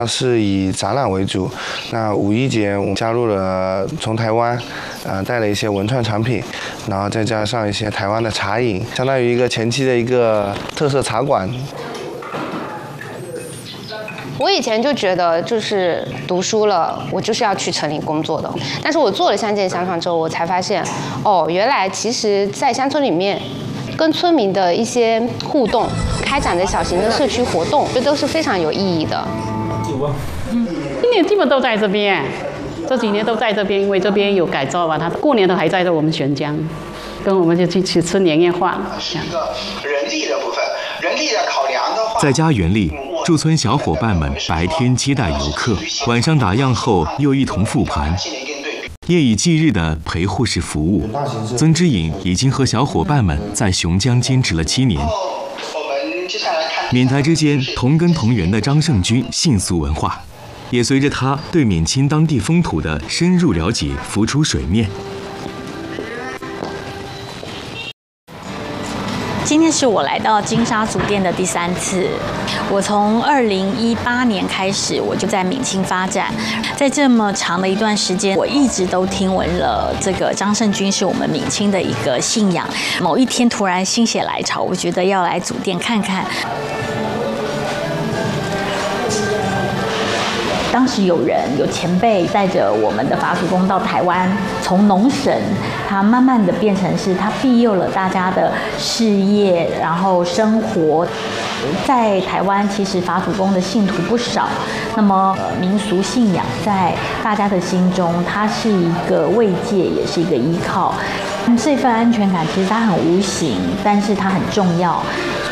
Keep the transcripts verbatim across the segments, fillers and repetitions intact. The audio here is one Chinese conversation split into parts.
是以展览为主。那五一节我们加入了从台湾，呃，带了一些文创产品，然后再加上一些台湾的茶饮，相当于一个前期的一个特色茶馆。 我以前就觉得，就是读书了，我就是要去城里工作的。但是我做了乡建香创之后，我才发现，哦，原来其实，在乡村里面，跟村民的一些互动，开展的小型的社区活动，这都是非常有意义的。 嗯，今年基本都在这边，这几年都在这边，因为这边有改造吧，他过年都还在这我们玄江，跟我们就去去吃年夜饭。 是一个人力的部分，人力的考量的话， 在家园里，驻村小伙伴们白天接待游客，晚上打烊后又一同复盘，夜以继日的陪护士服务。曾之颖已经和小伙伴们在熊江坚持了七年。缅台之间同根同源的张胜军信俗文化，也随着他对缅钦当地风土的深入了解浮出水面。 今天是我来到金沙组店的第三次。我从二零一八年开始，我就在闽清发展。在这么长的一段时间，我一直都听闻了这个张胜军是我们闽清的一个信仰。某一天突然心血来潮，我觉得要来组店看看。当时有人有前辈带着我们的法主公到台湾，从农神，他慢慢的变成是他庇佑了大家的事业，然后生活。在台湾，其实法主公的信徒不少，那么、呃、民俗信仰在大家的心中，它是一个慰藉，也是一个依靠。这份安全感其实它很无形，但是它很重要。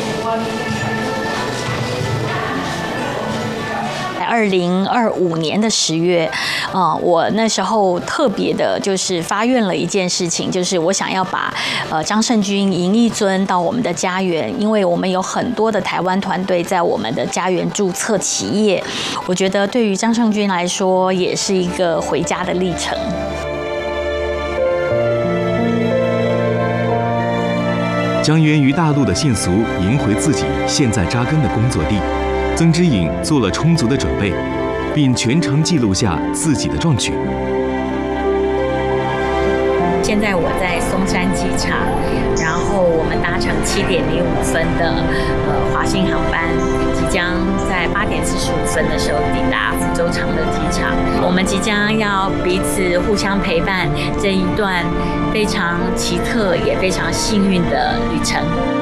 二零二五年的十月，呃，我那时候特别的就是发愿了一件事情，就是我想要把呃张胜军迎一尊到我们的家园，因为我们有很多的台湾团队在我们的家园注册企业，我觉得对于张胜军来说也是一个回家的历程。 将源于大陆的信俗迎回自己现在扎根的工作地。曾之颖做了充足的准备，并全程记录下自己的壮举。 现在我在松山机场，然后我们搭乘七点零五分的呃华信航班，即将在八点四十五分的时候抵达福州长乐机场。我们即将要彼此互相陪伴这一段非常奇特也非常幸运的旅程。